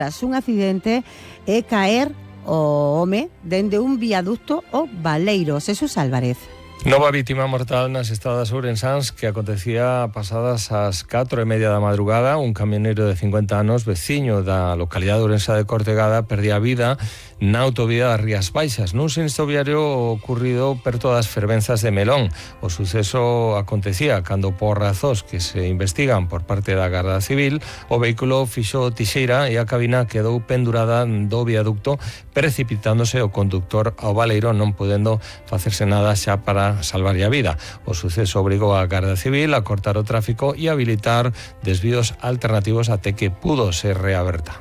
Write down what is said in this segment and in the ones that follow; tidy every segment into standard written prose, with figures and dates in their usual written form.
Tras un accidente e caer o home dende un viaducto o Baleiro. Jesús Álvarez. Nova vítima mortal nas estradas ourensans que acontecía pasadas as 4:30 da madrugada. Un camioneiro de 50 anos, veciño da localidade ourensa de Cortegada, perdía a vida na autovía das Rías Baixas, nun sinistro viario ocurrido perto das fervenzas de Melón. O suceso acontecía cando, por razóns que se investigan por parte da Garda Civil, o vehículo fixo tixeira e a cabina quedou pendurada do viaducto, precipitándose o conductor ao baleiro, non podendo facerse nada xa para salvarlle a vida. O suceso obrigou a Garda Civil a cortar o tráfico e habilitar desvíos alternativos até que pudo ser reaberta.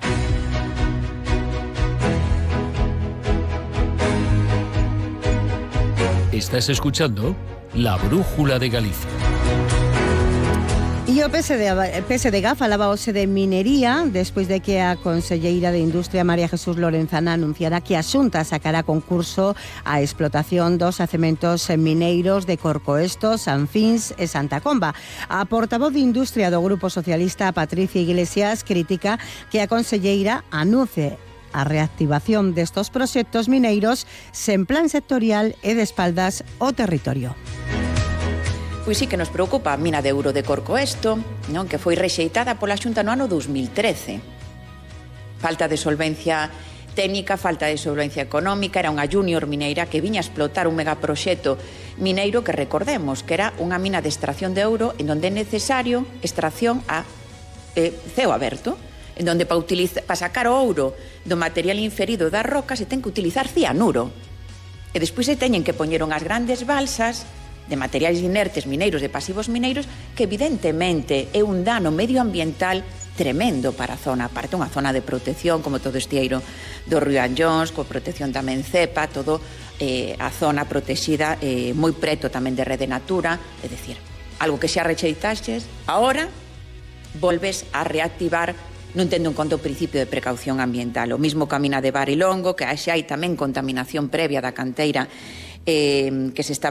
Estás escuchando La Brújula de Galicia. E o PSDG falaba hoxe de minería despois de que a conselleira de Industria María Jesús Lorenzana anunciara que a Xunta sacará concurso a explotación dos yacementos mineiros de Corcoesto, Sanfins e Santa Comba. A portavoz de Industria do Grupo Socialista, Patricia Iglesias, critica que a conselleira anuncie a reactivación destos proxectos mineiros sen plan sectorial e de espaldas ao territorio. Pois sí que nos preocupa a mina de ouro de Corcoesto, non, que foi rexeitada pola Xunta no ano 2013. Falta de solvencia técnica, falta de solvencia económica, era unha junior mineira que viña a explotar un megaproxecto mineiro que recordemos que era unha mina de extracción de ouro en donde é necesario extracción a ceo aberto, en donde para sacar o ouro do material inferido das rocas se ten que utilizar cianuro. E despois se teñen que poñer unhas grandes balsas de materiais inertes mineiros, de pasivos mineiros, que evidentemente é un dano medioambiental tremendo para a zona. Aparte unha zona de protección, como todo este eiro do río Anllóns, coa protección tamén CEPA, todo a zona protexida moi preto tamén de Rede Natura, é dicir, algo que xa recheitaxes, ahora volves a reactivar non tendo en conta o principio de precaución ambiental. O mismo camina de Barilongo, que xa hai tamén contaminación previa da canteira que se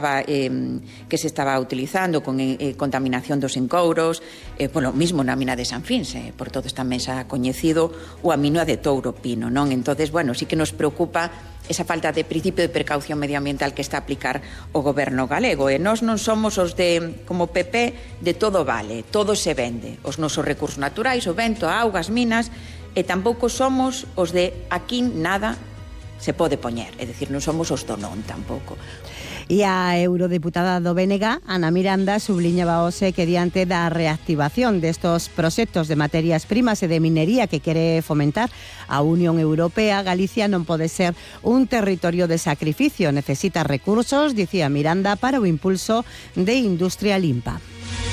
estaba utilizando con contaminación dos encouros, polo mismo na mina de Sanfins, por todos tamén xa coñecido o amino de Touro Pino, non? Entonces, bueno, sí que nos preocupa esa falta de principio de precaución medioambiental que está a aplicar o goberno galego. E nós non somos os de, como PP, de todo vale, todo se vende. Os nosos recursos naturais, o vento, a auga, as minas, e tampouco somos os de aquí nada se pode poñer, é dicir, non somos os do non tampouco. E a eurodeputada do BNG, Ana Miranda, subliñaba hoxe que diante da reactivación destos proxectos de materias primas e de minería que quere fomentar a Unión Europea, Galicia non pode ser un territorio de sacrificio, necesita recursos, dicía Miranda, para o impulso de industria limpa.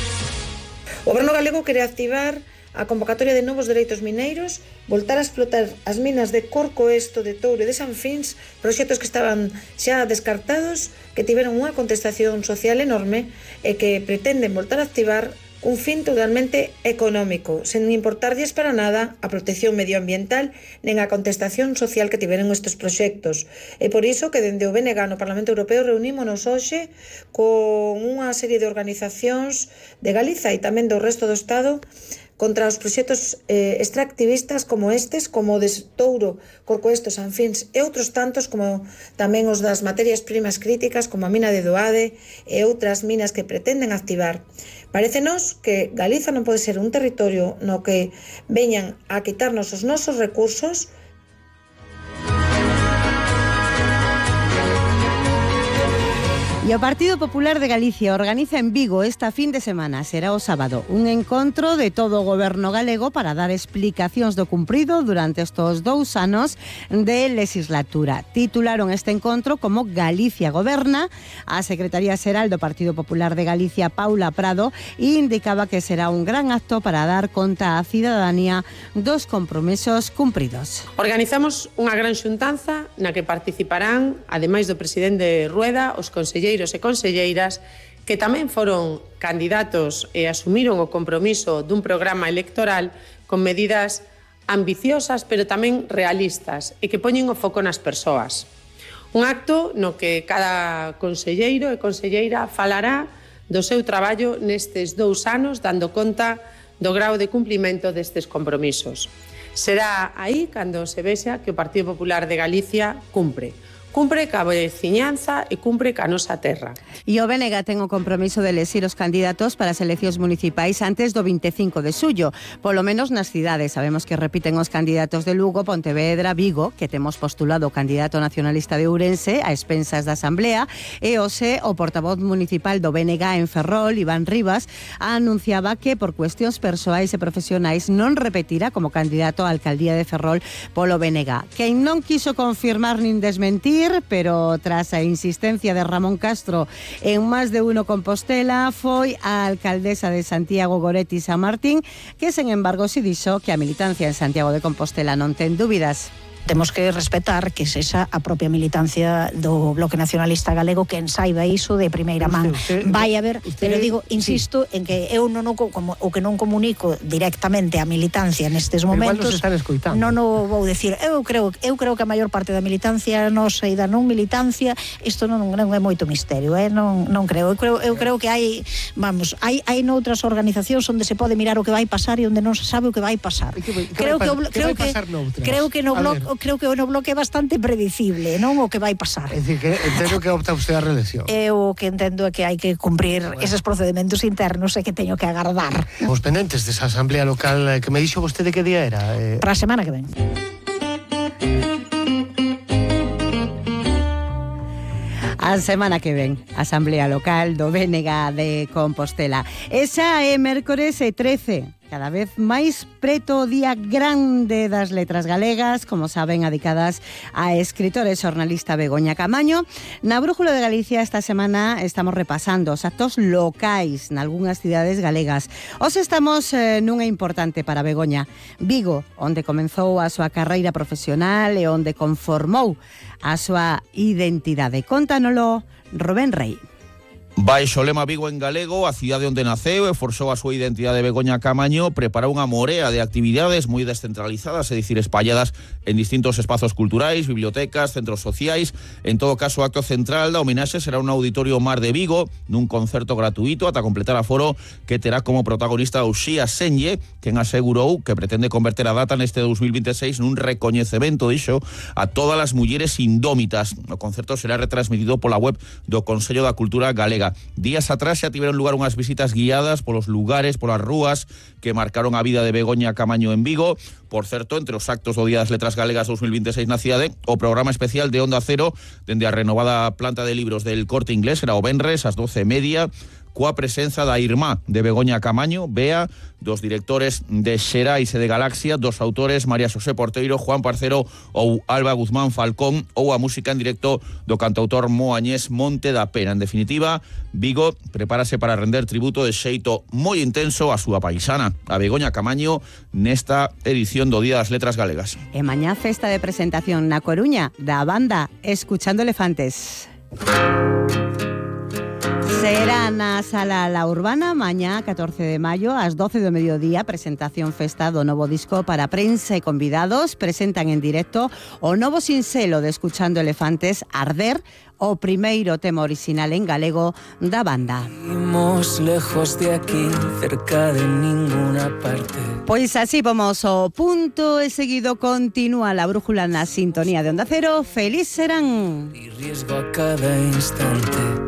O Goberno galego quere activar a convocatoria de novos dereitos mineiros, voltar a explotar as minas de Corcoesto, de Touro e de Sanfins, proxectos que estaban xa descartados, que tiveron unha contestación social enorme e que pretenden voltar a activar un fin totalmente económico, sen importarlles para nada a protección medioambiental nen a contestación social que tiveron estes proxectos. E por iso que dende o BNG no Parlamento Europeo reunímonos hoxe con unha serie de organizacións de Galiza e tamén do resto do Estado contra os proxectos extractivistas como estes, como o de Touro, Corcoesto, Sanfins e outros tantos, como tamén os das materias primas críticas, como a mina de Doade e outras minas que pretenden activar. Parécenos que Galiza non pode ser un territorio no que veñan a quitarnos os nosos recursos. E o Partido Popular de Galicia organiza en Vigo esta fin de semana, será o sábado, un encontro de todo o goberno galego para dar explicacións do cumprido durante estes 2 anos de legislatura. Titularon este encontro como Galicia Goberna. A Secretaría Xeral do Partido Popular de Galicia, Paula Prado, indicaba que será un gran acto para dar conta á cidadanía dos compromisos cumpridos. Organizamos unha gran xuntanza na que participarán, ademais do presidente Rueda, os conselleiros e conselleiras que tamén foron candidatos e asumiron o compromiso dun programa electoral con medidas ambiciosas pero tamén realistas e que poñen o foco nas persoas. Un acto no que cada conselleiro e conselleira falará do seu traballo nestes 2 anos dando conta do grao de cumprimento destes compromisos. Será aí cando se vexa que o Partido Popular de Galicia cumpre ca veciñanza e cumpre ca nosa terra. E o BNG ten o compromiso de elegir os candidatos para as eleccións municipais antes do 25 de xullo, polo menos nas cidades. Sabemos que repiten os candidatos de Lugo, Pontevedra, Vigo, que temos postulado o candidato nacionalista de Ourense a expensas da Asamblea, e hoxe o portavoz municipal do BNG en Ferrol, Iván Rivas, anunciaba que por cuestións persoais e profesionais non repetirá como candidato á alcaldía de Ferrol polo BNG. Quen non quiso confirmar nin desmentir, pero tras a insistencia de Ramón Castro en Más de Uno Compostela, foi a alcaldesa de Santiago, Goretti San Martín, que, sen embargo, si dixo que a militancia en Santiago de Compostela non ten dúbidas. Temos que respetar que sexa a propia militancia do Bloque Nacionalista Galego quen saiba iso de primeira man. Vai haber, pero digo, insisto, en que eu non como o que non comunico directamente a militancia nestes momentos. Non o vou decir. Eu creo que a maior parte da militancia nosa e da non militancia, isto non é moito misterio, non creo. Eu creo que hai noutras organizacións onde se pode mirar o que vai pasar e onde non se sabe o que vai pasar. Creo que no bloque é bastante predicible, non o que vai pasar. É dicir, que entendo que opta usted a reelección. Eu o que entendo é que hai que cumprir eses procedementos internos e que teño que agardar. Os pendentes desa asamblea local que me dixo vostede que día era? Para a semana que ven. A semana que ven, Asamblea Local do BNG de Compostela. Esa é mércores 13. Cada vez máis preto o día grande das letras galegas, como saben, dedicadas a escritora e xornalista Begoña Camaño. Na Brújula de Galicia esta semana estamos repasando os actos locais nalgúnas cidades galegas. Hoxe estamos nunha importante para Begoña, Vigo, onde comenzou a súa carreira profesional e onde conformou a súa identidade. Contanolo Rubén Rey. Baixo o lema Vigo en galego, a cidade onde naceu e forxou a súa identidade Begoña Camaño, preparou unha morea de actividades moi descentralizadas, é dicir, espalladas en distintos espazos culturais, bibliotecas, centros sociais. En todo caso, o acto central da homenaxe será un auditorio Mar de Vigo, nun concerto gratuito ata completar aforo, que terá como protagonista Uxía Senlle, quen asegurou que pretende converter a data neste 2026 nun recoñecemento, dixo, a todas as mulleres indómitas. O concerto será retransmitido pola web do Consello da Cultura Galega. Días atrás xa tiveron lugar unhas visitas guiadas polos lugares, polas rúas que marcaron a vida de Begoña Camaño en Vigo. Por certo, entre os actos do Día das Letras Galegas 2026 na cidade, o programa especial de Onda Cero dende a renovada planta de libros del Corte Inglés era o venres ás 12:30, coa presenza da irmá de Begoña Camaño, Bea, dos directores de Xerais e de Galaxia, dos autores María Xosé Porteiro, Juan Parcero ou Alba Guzmán Falcón, ou a música en directo do cantautor moañés Monte da Pena. En definitiva, Vigo prepárase para render tributo de xeito moi intenso a súa paisana, a Begoña Camaño, nesta edición do Día das Letras Galegas. E mañá festa de presentación na Coruña da banda Escuchando Elefantes. Será na Sala La Urbana mañá 14 de maio ás 12 do mediodía, presentación festa do novo disco para prensa e convidados. Presentan en directo o novo sinxelo de Escuchando Elefantes, Arder, o primeiro tema orixinal en galego da banda. Vimos lejos de aquí, cerca de ninguna parte. Pois así vamos ao punto e seguido continúa la brújula na sintonía de Onda Cero. Feliz serán. Y riesgo a cada instante.